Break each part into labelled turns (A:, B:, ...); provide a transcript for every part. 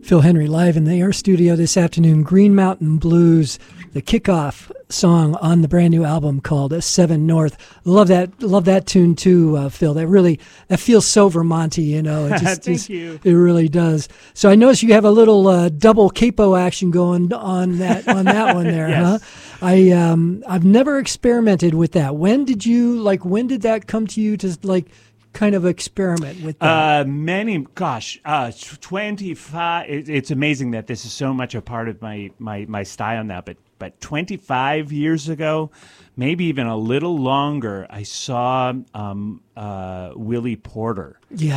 A: Phil Henry live in the Air Studio this afternoon. Green Mountain Blues, the kickoff song on the brand new album called 7 North. Love that tune too, Phil. That feels so Vermonty, you know. It just,
B: Thank you.
A: It really does. So I noticed you have a little double capo action going on that one there,
B: Yes.
A: huh? I've never experimented with that. When did that come to you to kind of experiment with that?
B: 25. It's amazing that this is so much a part of my style now. But 25 years ago, maybe even a little longer, I saw Willie Porter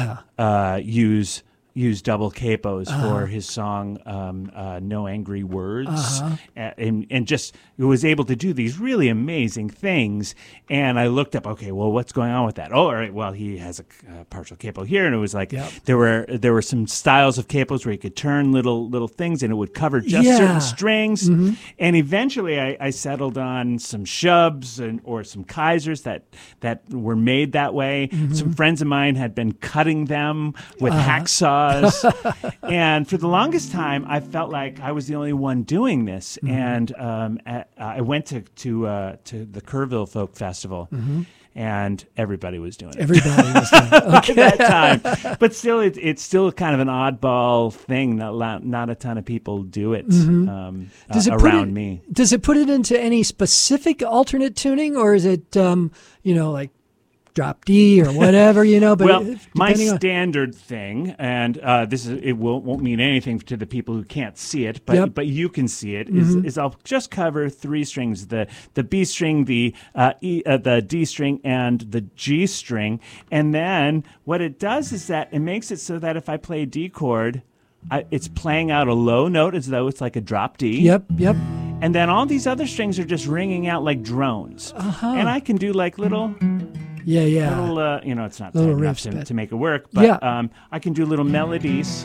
B: use double capos for his song No Angry Words, and just was able to do these really amazing things. And I looked up, okay, well, what's going on with that? Oh, all right, well, he has a partial capo here, and it was like there were some styles of capos where you could turn little things, and it would cover just certain strings. Mm-hmm. And eventually, I settled on some Shubs or some Kaisers that were made that way. Mm-hmm. Some friends of mine had been cutting them with hacksaws. And for the longest time, I felt like I was the only one doing this. Mm-hmm. And I went to the Kerrville Folk Festival, and everybody was doing it.
A: Everybody was doing it. Okay.
B: At that time. But still, it's still kind of an oddball thing. Not a ton of people do it around me.
A: Does it put it into any specific alternate tuning, or is it, like drop D or whatever, But
B: well, my standard thing, and it won't mean anything to the people who can't see it, but you can see it. Is I'll just cover 3 strings: the B string, the D string, and the G string. And then what it does is that it makes it so that if I play a D chord, it's playing out a low note as though it's like a drop D.
A: Yep.
B: And then all these other strings are just ringing out like drones. And I can do like little. Little, it's not
A: little
B: enough
A: riffs,
B: to make it work, but I can do little melodies.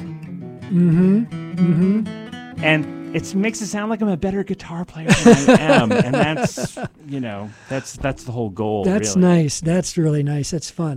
B: And it makes it sound like I'm a better guitar player than I am, and that's the whole goal.
A: That's
B: really
A: nice. That's really nice. That's fun.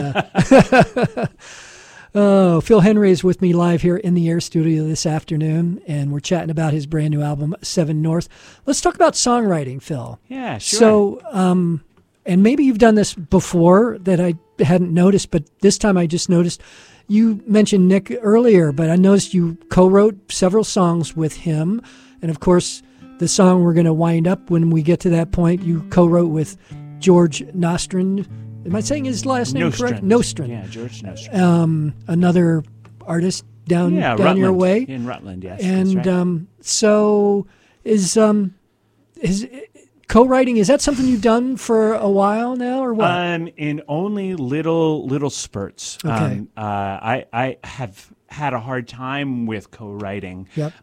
A: Phil Henry is with me live here in the Air Studio this afternoon, and we're chatting about his brand new album, 7 North. Let's talk about songwriting, Phil.
B: Yeah, sure.
A: So, and maybe you've done this before that I hadn't noticed, but this time I just noticed. You mentioned Nick earlier, but I noticed you co-wrote several songs with him. And of course, the song we're going to wind up when we get to that point, you co-wrote with George Nostrand. Am I saying his last name correct? Nostrand.
B: Yeah, George Nostrand.
A: Another artist down
B: Rutland,
A: your way.
B: In Rutland, yes.
A: And
B: that's right.
A: So is co-writing, is that something you've done for a while now, or what?
B: In only little spurts.
A: Okay.
B: I have had a hard time with co-writing.
A: Yep.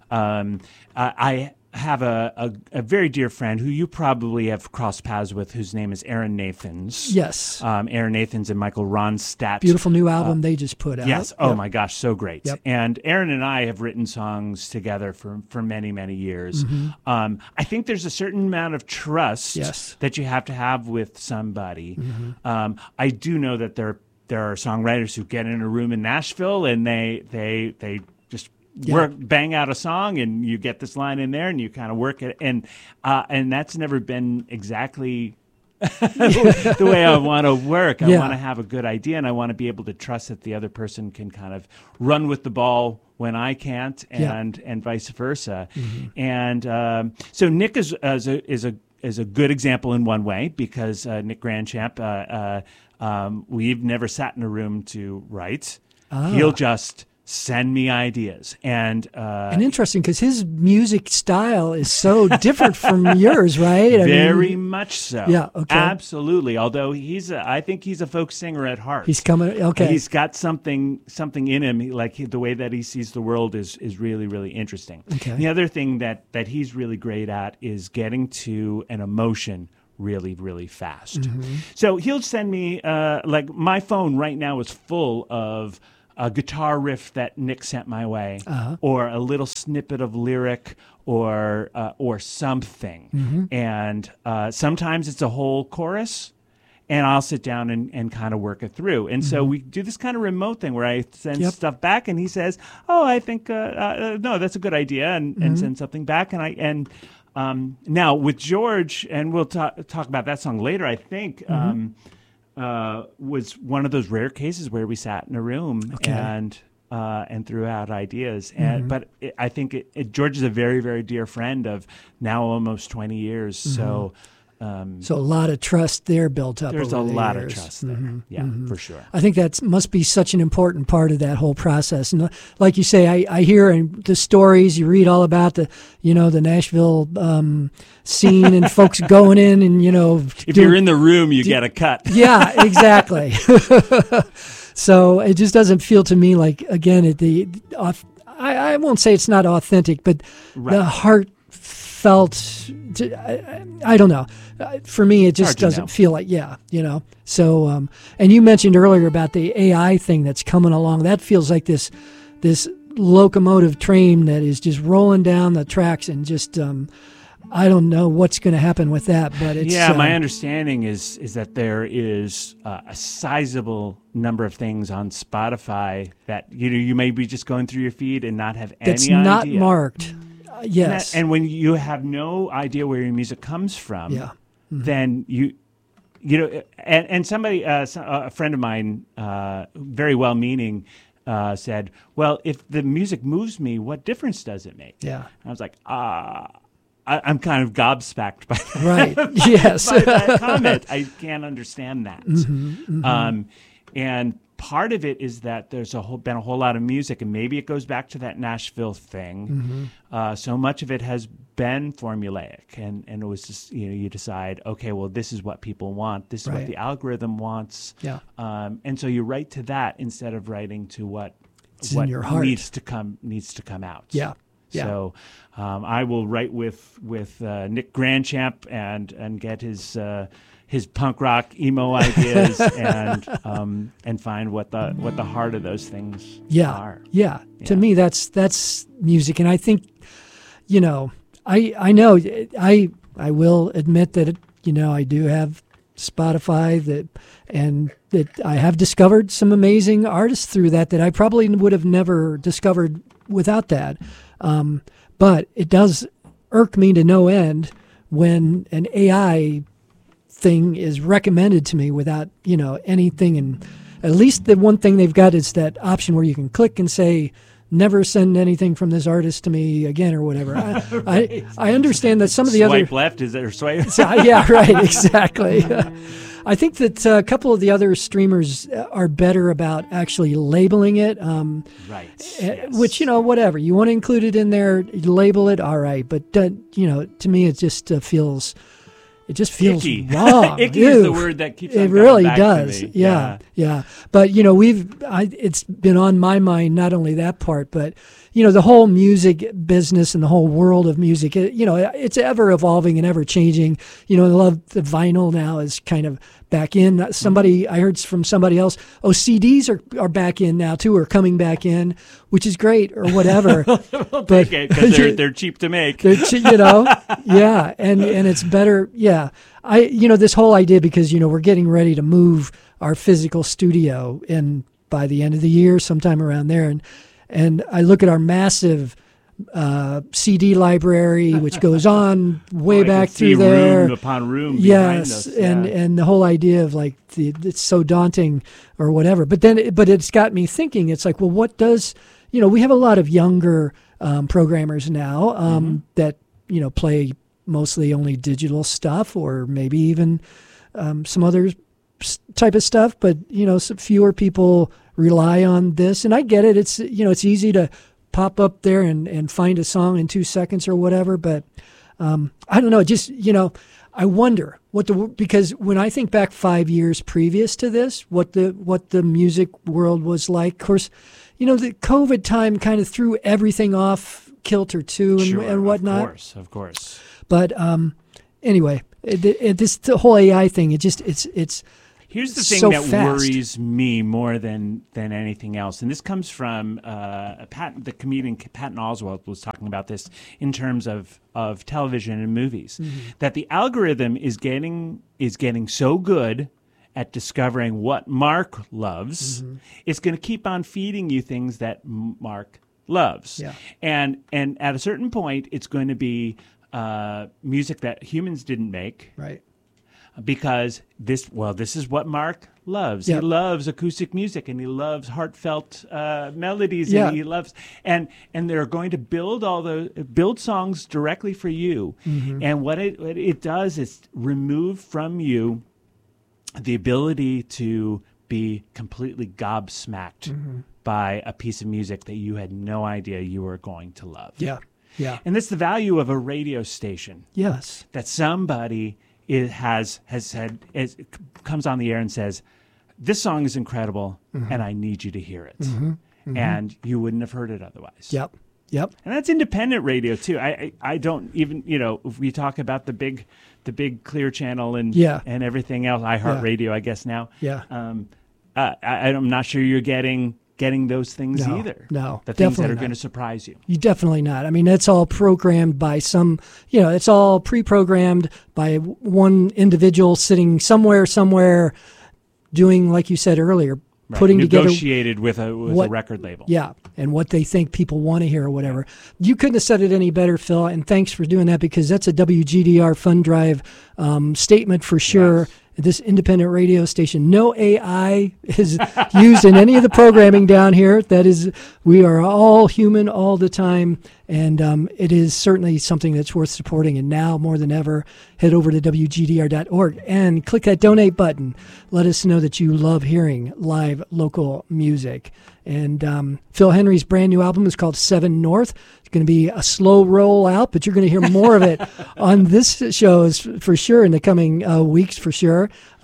B: I have a very dear friend who you probably have crossed paths with, whose name is Aaron Nathans.
A: Yes.
B: Aaron Nathans and Michael Ronstadt.
A: Beautiful new album they just put out.
B: Yes. Oh, my gosh, so great.
A: Yep.
B: And Aaron and I have written songs together for many, many years. I think there's a certain amount of trust that you have to have with somebody. I do know that there are songwriters who get in a room in Nashville and they just bang out a song, and you get this line in there, and you kind of work it, and that's never been exactly the way I want to work. I want to have a good idea, and I want to be able to trust that the other person can kind of run with the ball when I can't, and vice versa. And so Nick is a good example in one way, because Nick Grandchamp, we've never sat in a room to write. He'll just send me ideas, and
A: interesting, because his music style is so different from yours, right?
B: Very much so.
A: Yeah, okay,
B: absolutely. Although I think he's a folk singer at heart.
A: He's coming. Okay,
B: he's got something in him. Like the way that he sees the world is really, really interesting.
A: Okay.
B: The other thing that he's really great at is getting to an emotion really, really fast. So he'll send me like my phone right now is full of a guitar riff that Nick sent my way, or a little snippet of lyric, or something. And sometimes it's a whole chorus, and I'll sit down and kind of work it through. And so we do this kind of remote thing where I send stuff back, and he says, "Oh, I think no, that's a good idea," and send something back. And now with George, and we'll talk about that song later. I think was one of those rare cases where we sat in a room and threw out ideas. But I think George is a very, very dear friend of now almost 20 years. So
A: a lot of trust there built up.
B: There's
A: over
B: a
A: the
B: lot
A: years.
B: of trust there. Yeah, for sure.
A: I think that must be such an important part of that whole process. And like you say, I hear in the stories, you read all about the Nashville scene and folks going in and,
B: if you're in the room, you get a cut.
A: Yeah, exactly. So it just doesn't feel to me like, again, I won't say it's not authentic, but the heartfelt, I don't know. For me, it just doesn't feel like, So, and you mentioned earlier about the AI thing that's coming along. That feels like this locomotive train that is just rolling down the tracks and just, I don't know what's going to happen with that, but it's...
B: Yeah, my understanding is that there is a sizable number of things on Spotify that you may be just going through your feed and not have any idea.
A: That's not marked. Yes.
B: And when you have no idea where your music comes from, then and somebody, a friend of mine, very well-meaning, said, "Well, if the music moves me, what difference does it make?"
A: Yeah.
B: And I was like, I'm kind of gobsmacked by that.
A: Right. Yes.
B: by that comment. I can't understand that. And part of it is that there's been a whole lot of music, and maybe it goes back to that Nashville thing. So much of it has been formulaic, and it was just you decide, okay, well, this is what people want. This is what the algorithm wants.
A: Yeah.
B: And so you write to that instead of writing to what
A: in your heart
B: needs to come out.
A: Yeah. Yeah.
B: So I will write with Nick Grandchamp and get his punk rock emo ideas and find what the heart of those things are.
A: Yeah. To me, that's music, and I think I know I will admit that I do have Spotify and that I have discovered some amazing artists through that I probably would have never discovered without that. But it does irk me to no end when an AI thing is recommended to me without, anything. And at least the one thing they've got is that option where you can click and say, never send anything from this artist to me again or whatever. I understand that some of the
B: swipe left, is there swipe?
A: Yeah, right, exactly. I think that a couple of the other streamers are better about actually labeling it.
B: Right. Yes.
A: Which, whatever. You want to include it in there, you label it, all right. But, to me, it just feels... It just feels
B: icky.
A: Wrong.
B: Icky is the word that keeps on
A: It really
B: back
A: does.
B: To me.
A: Yeah. But it's been on my mind, not only that part, but the whole music business and the whole world of music. It's ever evolving and ever changing. I love the vinyl now is kind of back in. I heard from somebody else. Oh, CDs are back in now too, or coming back in, which is great, or whatever.
B: But because they're cheap to make.
A: Yeah, and it's better. Yeah, this whole idea, because we're getting ready to move our physical studio in by the end of the year, sometime around there, and I look at our massive CD library, which goes on way back through there.
B: Room upon room.
A: Yes,
B: behind us.
A: And the whole idea of like it's so daunting or whatever. But it's got me thinking. It's like, well, what does we have a lot of younger programmers now that play mostly only digital stuff, or maybe even some other type of stuff. But some fewer people rely on this, and I get it. It's it's easy to pop up there and find a song in 2 seconds or whatever. But I don't know. Just, I wonder because when I think back 5 years previous to this, what the music world was like, of course, the COVID time kind of threw everything off kilter too and whatnot.
B: Of course.
A: But anyway, the whole AI thing, it's
B: here's the thing
A: so
B: that
A: fast.
B: worries me more than anything else, and this comes from the comedian Patton Oswalt was talking about this in terms of television and movies, that the algorithm is getting so good at discovering what Mark loves, it's going to keep on feeding you things that Mark loves.
A: Yeah.
B: And at a certain point, it's going to be music that humans didn't make.
A: Right.
B: Because this is what Mark loves.
A: Yep.
B: He loves acoustic music, and he loves heartfelt melodies,
A: Yeah.
B: and he loves and they're going to build songs directly for you. And what it does is remove from you the ability to be completely gobsmacked by a piece of music that you had no idea you were going to love.
A: Yeah. Yeah.
B: And that's the value of a radio station.
A: Yes.
B: That somebody comes on the air and says, this song is incredible, and I need you to hear it. And you wouldn't have heard it otherwise.
A: Yep. Yep.
B: And that's independent radio too. I don't even, if we talk about the big Clear Channel and everything else, iHeartRadio, I guess now.
A: Yeah.
B: I'm not sure you're getting those things either.
A: No,
B: the things that are going to surprise you.
A: You definitely not. I mean, it's all programmed by it's all pre-programmed by one individual sitting somewhere doing, like you said earlier,
B: Right.
A: putting
B: negotiated
A: together
B: with a record label.
A: Yeah, and what they think people want to hear or whatever. You couldn't have said it any better, Phil, and thanks for doing that, because that's a WGDR Fund Drive statement for sure.
B: Yes.
A: This independent radio station. No AI is used in any of the programming down here. That is, we are all human all the time, and it is certainly something that's worth supporting. And now more than ever, head over to WGDR.org and click that donate button. Let us know that you love hearing live local music. And Phil Henry's brand new album is called 7 North. It's going to be a slow roll out, but you're going to hear more of it on this show for sure in the coming weeks for sure.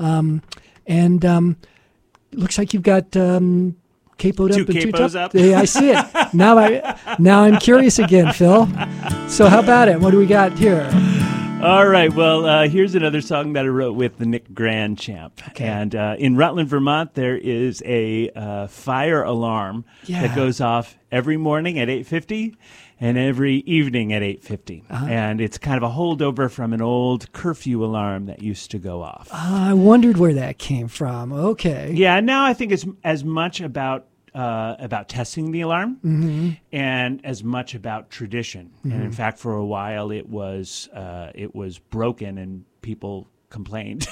A: Looks like you've got capoed up.
B: Two capos up.
A: Yeah, I see it. Now I'm curious again, Phil. So how about it? What do we got here?
B: All right. Well, here's another song that I wrote with the Nick Grandchamp. Okay. And in Rutland, Vermont, there is a fire alarm that goes off every morning at 8:50 and every evening at 8:50. And it's kind of a holdover from an old curfew alarm that used to go off.
A: I wondered where that came from. Okay.
B: Yeah. Now I think it's as much about testing the alarm and as much about tradition. And in fact, for a while it was broken and people complained.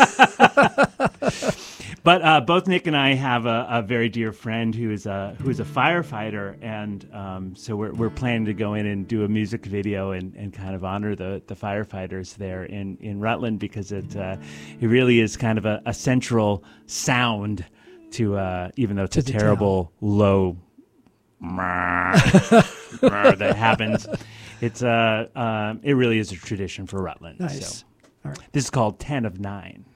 B: But both Nick and I have a very dear friend who is a firefighter, and so we're planning to go in and do a music video and kind of honor the firefighters there in Rutland, because it really is kind of a central sound to even though it's a terrible low that happens, it really is a tradition for Rutland.
A: Nice.
B: So, all right. This is called 10 of 9.